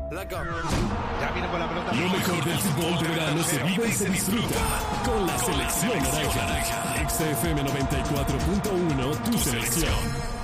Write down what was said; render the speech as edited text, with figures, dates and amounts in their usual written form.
Ya viene con la pelota. Lo mejor del fútbol de verano se vive y se disfruta con la selección naranja. XFM 94.1, tu selección.